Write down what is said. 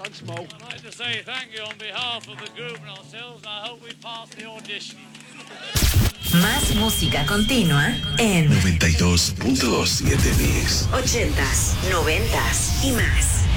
once more. I'd like to say thank you on behalf of the group and ourselves, and I hope we pass the audition. Más música continua en 92.7 Mix. 80s, 90s y más.